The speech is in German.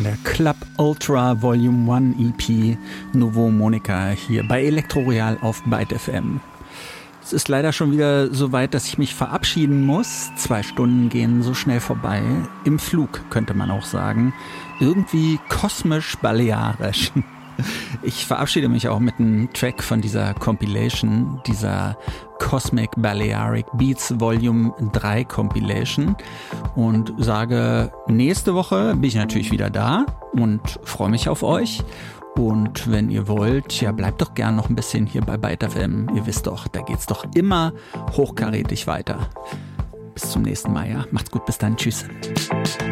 der Club Ultra Volume 1 EP Nouveau Monica hier bei Elektroreal auf Byte FM. Es ist leider schon wieder so weit, dass ich mich verabschieden muss. 2 Stunden gehen so schnell vorbei. Im Flug, könnte man auch sagen. Irgendwie kosmisch-balearisch. Ich verabschiede mich auch mit einem Track von dieser Compilation, dieser Cosmic Balearic Beats Volume 3 Compilation und sage, nächste Woche bin ich natürlich wieder da und freue mich auf euch. Und wenn ihr wollt, ja, bleibt doch gern noch ein bisschen hier bei Byte FM. Ihr wisst doch, da geht's doch immer hochkarätig weiter. Bis zum nächsten Mal, ja. Macht's gut, bis dann, tschüss.